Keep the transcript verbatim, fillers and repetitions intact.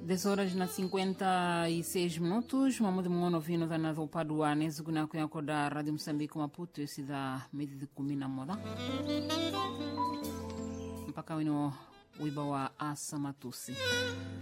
dez horas na cinquenta e seis minutos. Mamudu mngono vino dhana dha upadua nezu kuna kuyako da Radio Msambiki Maputo isi dha medhi kumi na moda mpaka wino wiba wa Asa Matusi.